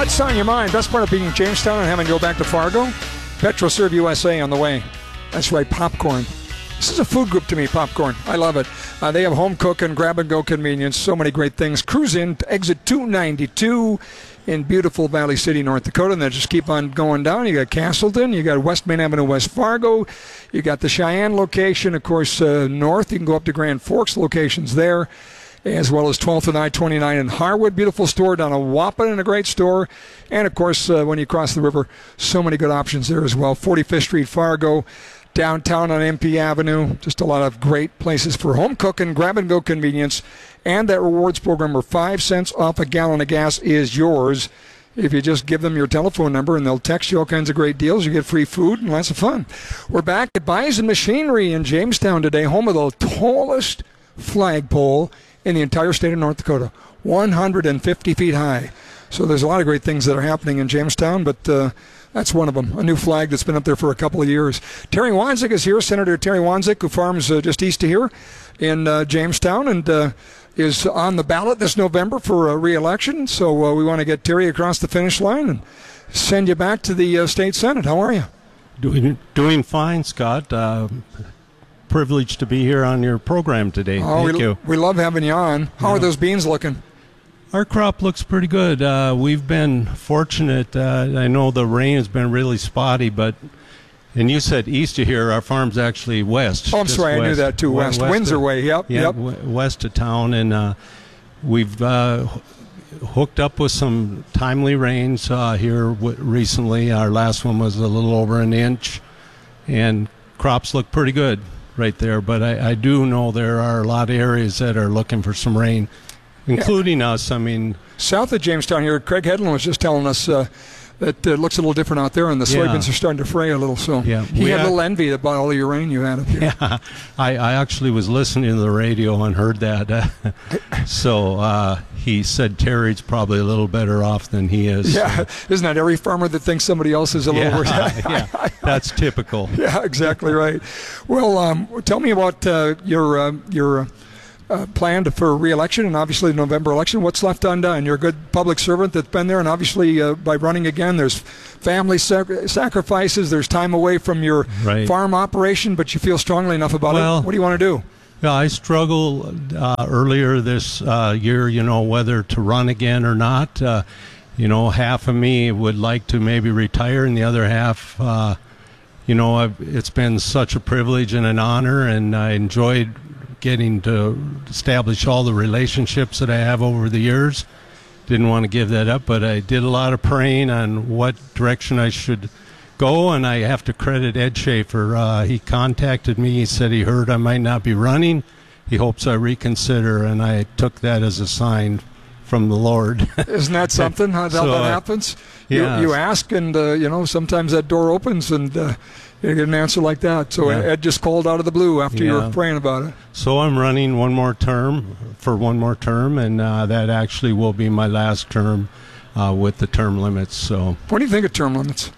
What's on your mind? Best part of being in Jamestown and having to go back to Fargo? PetroServe USA on the way. That's right, popcorn. This is a food group to me, popcorn. I love it. They have home cooking, grab-and-go convenience, so many great things. Cruise in to exit 292 in beautiful Valley City, North Dakota, and then just keep on going down. You got Castleton, you got West Main Avenue, West Fargo, you got the Cheyenne location, of course, north. You can go up to Grand Forks locations there, as well as 12th and I-29 in Harwood. Beautiful store down in Waupun, and a great store. And, of course, when you cross the river, so many good options there as well. 45th Street, Fargo. Downtown on MP Avenue, just a lot of great places for home cooking, grab-and-go convenience, and that rewards program where 5 cents off a gallon of gas is yours. If you just give them your telephone number, and they'll text you all kinds of great deals. You get free food and lots of fun. We're back at Bison Machinery in Jamestown today, home of the tallest flagpole in the entire state of North Dakota, 150 feet high. So there's a lot of great things that are happening in Jamestown, but that's one of them, a new flag that's been up there for a couple of years. Terry Wanzik is here, Senator Terry Wanzik, who farms just east of here in Jamestown, and is on the ballot this November for a re-election. So we want to get Terry across the finish line and send you back to the state Senate. How are you? Doing fine, Scott. Privileged to be here on your program today. Thank you. We love having you on. How are those beans looking? Our crop looks pretty good. We've been fortunate. I know the rain has been really spotty, and you said east of here, our farm's actually west. Oh, I'm sorry, I knew that too, west. Windsor way, yep. West of town, and we've hooked up with some timely rains here recently. Our last one was a little over an inch, and crops look pretty good right there. But I do know there are a lot of areas that are looking for some rain, including us. I mean, south of Jamestown here, Craig Hedlund was just telling us that it looks a little different out there, and the soybeans are starting to fray a little. So he had a little envy about all of your rain you had up here. Yeah, I actually was listening to the radio and heard that. So he said Terry's probably a little better off than he is. Yeah, isn't that every farmer that thinks somebody else is a little worse? Yeah, that's typical. Yeah, exactly right. Well, tell me about your plan for re-election, and obviously the November election. What's left undone? You're a good public servant that's been there, and obviously by running again, there's family sacrifices, there's time away from your farm operation, but you feel strongly enough about it. What do you want to do? Yeah, I struggled earlier this year, whether to run again or not. Half of me would like to maybe retire, and the other half, it's been such a privilege and an honor, and I enjoyed getting to establish all the relationships that I have over the years. Didn't want to give that up, but I did a lot of praying on what direction I should go, and I have to credit Ed Schaefer. He contacted me. He said he heard I might not be running. He hopes I reconsider, and I took that as a sign from the Lord. Isn't that something, how that happens? Yeah. You ask, and, sometimes that door opens, and you get an answer like that. So Ed just called out of the blue after you were praying about it. So I'm running one more term, and that actually will be my last term with the term limits. So, what do you think of term limits?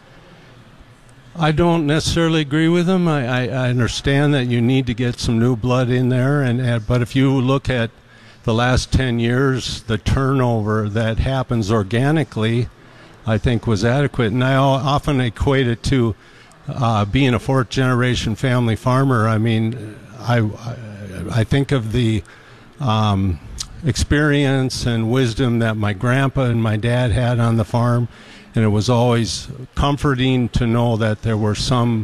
I don't necessarily agree with them. I understand that you need to get some new blood in there, but if you look at the last 10 years, the turnover that happens organically, I think, was adequate. And I often equate it to being a fourth-generation family farmer. I mean, I think of the experience and wisdom that my grandpa and my dad had on the farm, and it was always comforting to know that there were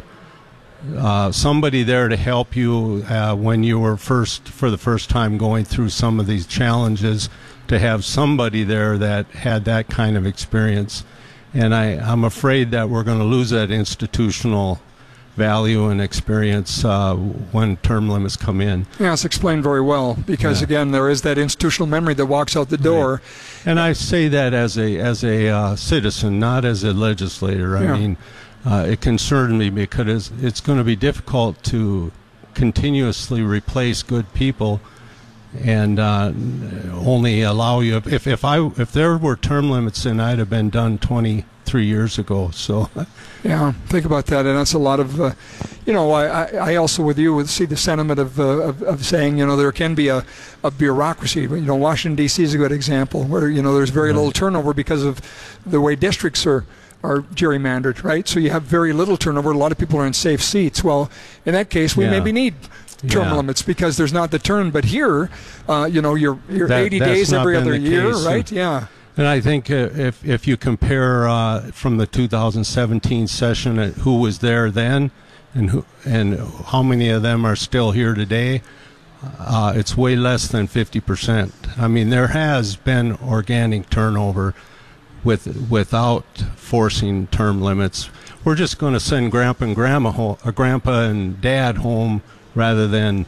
somebody there to help you when you were for the first time going through some of these challenges, to have somebody there that had that kind of experience. And I'm afraid that we're going to lose that institutional value and experience when term limits come in. Yeah, it's explained very well, because again, there is that institutional memory that walks out the door. Right. And I say that as a citizen, not as a legislator. I mean, it concerned me because it's going to be difficult to continuously replace good people and only allow you, if there were term limits, then I'd have been done 20 3 years ago. So, yeah, think about that, and that's a lot of, I also with you would see the sentiment of saying, there can be a bureaucracy. Washington D.C. is a good example where there's very little turnover because of the way districts are gerrymandered, right? So you have very little turnover. A lot of people are in safe seats. Well, in that case, we maybe need term limits because there's not the turn. But here, you're 80 days every other year, right? Yeah. And I think if you compare from the 2017 session, who was there then, and how many of them are still here today, it's way less than 50%. I mean, there has been organic turnover without forcing term limits. We're just going to send grandpa and grandma home, or grandpa and dad home, rather than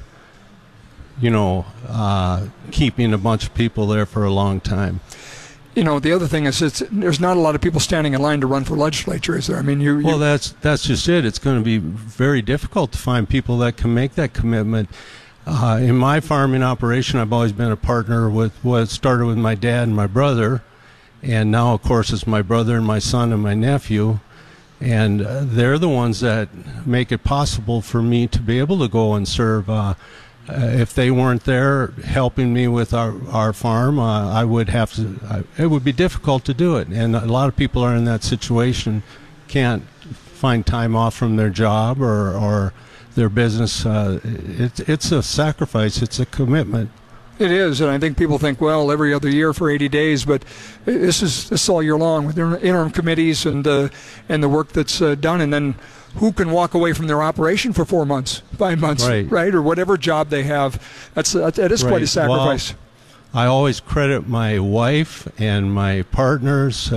keeping a bunch of people there for a long time. The other thing is there's not a lot of people standing in line to run for legislature, is there? I mean, well, that's just it. It's going to be very difficult to find people that can make that commitment. In my farming operation, I've always been a partner with what started with my dad and my brother, and now, of course, it's my brother and my son and my nephew, and they're the ones that make it possible for me to be able to go and serve. If they weren't there helping me with our farm, I would have to. It would be difficult to do it, and a lot of people are in that situation, can't find time off from their job or their business. It's a sacrifice. It's a commitment. It is, and I think people think, well, every other year for 80 days, but this is all year long with interim committees and the work that's done, and then who can walk away from their operation for 4 months, 5 months, right? Or whatever job they have. That is quite a sacrifice. Well, I always credit my wife and my partners.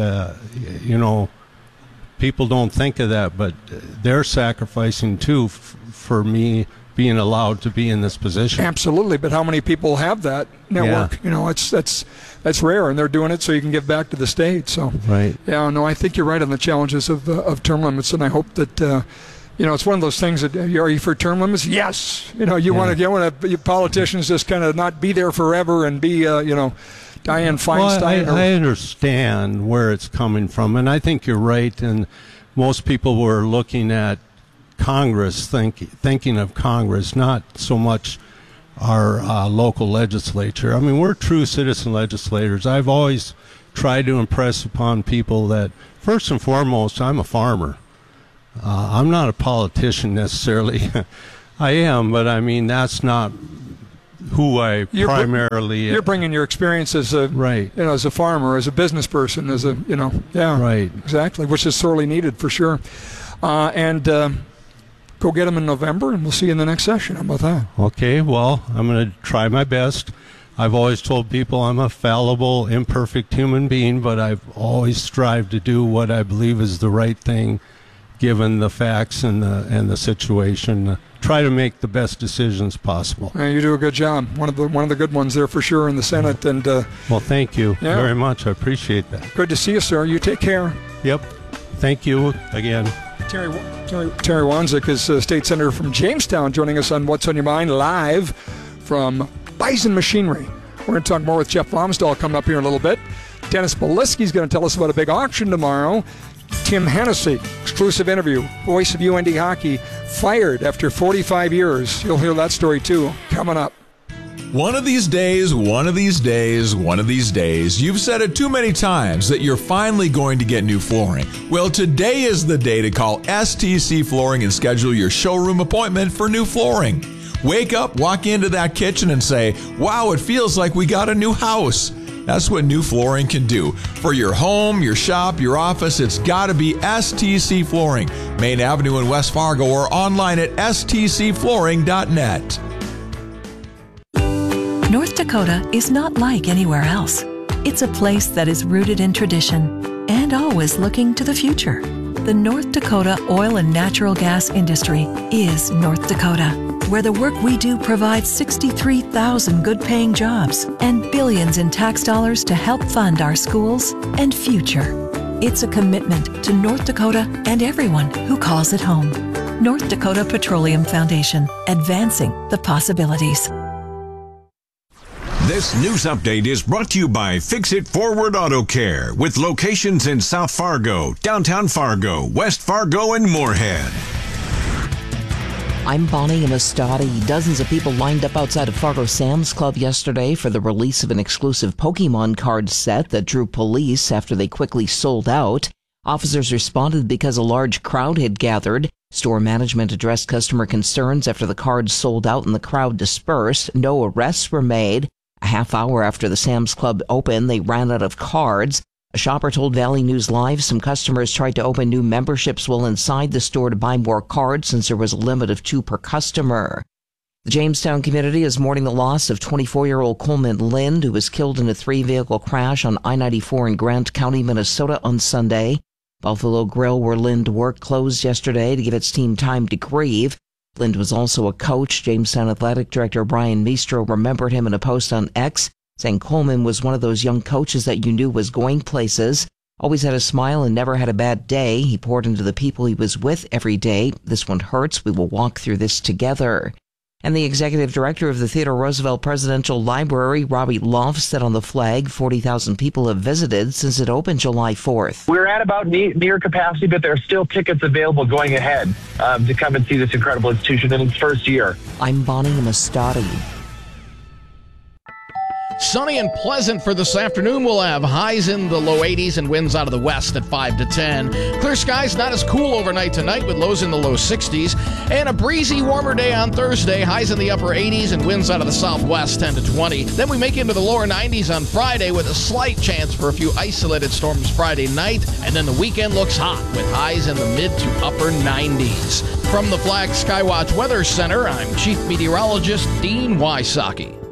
People don't think of that, but they're sacrificing too for me being allowed to be in this position. Absolutely, but how many people have that network? Yeah. That's rare, and they're doing it so you can give back to the state. So, right. Yeah, no, I think you're right on the challenges of term limits, and I hope that it's one of those things that are you for term limits? Yes. You want to politicians just kind of not be there forever and be Dianne Feinstein. Well, I understand where it's coming from, and I think you're right. And most people were looking at Congress, thinking of Congress, not so much our local legislature. I mean, we're true citizen legislators. I've always tried to impress upon people that, first and foremost, I'm a farmer. I'm not a politician necessarily. I am, but I mean, that's not who I primarily... You're bringing your experience as a, as a farmer, as a business person, as a, Right. Exactly, which is sorely needed for sure. Go get them in November, and we'll see you in the next session. How about that? Okay, well, I'm going to try my best. I've always told people I'm a fallible, imperfect human being, but I've always strived to do what I believe is the right thing, given the facts and the situation. Try to make the best decisions possible. You do a good job. One of the good ones there for sure in the Senate. And well, thank you very much. I appreciate that. Good to see you, sir. You take care. Yep. Thank you again. Terry Wanzik is State Senator from Jamestown, joining us on What's on Your Mind live from Bison Machinery. We're going to talk more with Jeff Lomsdahl coming up here in a little bit. Dennis Beliski is going to tell us about a big auction tomorrow. Tim Hennessy, exclusive interview, voice of UND hockey, fired after 45 years. You'll hear that story too, coming up. One of these days, one of these days, one of these days, you've said it too many times that you're finally going to get new flooring. Well, today is the day to call STC Flooring and schedule your showroom appointment for new flooring. Wake up, walk into that kitchen and say, wow, it feels like we got a new house. That's what new flooring can do. For your home, your shop, your office, it's got to be STC Flooring. Main Avenue in West Fargo or online at stcflooring.net. North Dakota is not like anywhere else. It's a place that is rooted in tradition and always looking to the future. The North Dakota oil and natural gas industry is North Dakota, where the work we do provides 63,000 good-paying jobs and billions in tax dollars to help fund our schools and future. It's a commitment to North Dakota and everyone who calls it home. North Dakota Petroleum Foundation, advancing the possibilities. This news update is brought to you by Fix It Forward Auto Care, with locations in South Fargo, downtown Fargo, West Fargo, and Moorhead. I'm Bonnie Amistadi. Dozens of people lined up outside of Fargo Sam's Club yesterday for the release of an exclusive Pokemon card set that drew police after they quickly sold out. Officers responded because a large crowd had gathered. Store management addressed customer concerns after the cards sold out and the crowd dispersed. No arrests were made. A half hour after the Sam's Club opened, they ran out of cards. A shopper told Valley News Live some customers tried to open new memberships while inside the store to buy more cards since there was a limit of 2 per customer. The Jamestown community is mourning the loss of 24-year-old Coleman Lind, who was killed in a 3-vehicle crash on I-94 in Grant County, Minnesota on Sunday. Buffalo Grill, where Lind worked, closed yesterday to give its team time to grieve. Lind was also a coach. Jamestown Athletic Director Brian Meestro remembered him in a post on X, saying Coleman was one of those young coaches that you knew was going places, always had a smile and never had a bad day. He poured into the people he was with every day. This one hurts. We will walk through this together. And the executive director of the Theodore Roosevelt Presidential Library, Robbie Love, said on the flag 40,000 people have visited since it opened July 4th. We're at about near capacity, but there are still tickets available going ahead to come and see this incredible institution in its first year. I'm Bonnie Amistadi. Sunny and pleasant for this afternoon. We'll have highs in the low 80s and winds out of the west at 5 to 10. Clear skies, not as cool overnight tonight with lows in the low 60s. And a breezy, warmer day on Thursday. Highs in the upper 80s and winds out of the southwest 10 to 20. Then we make it into the lower 90s on Friday with a slight chance for a few isolated storms Friday night. And then the weekend looks hot with highs in the mid to upper 90s. From the Flag Skywatch Weather Center, I'm Chief Meteorologist Dean Wysocki.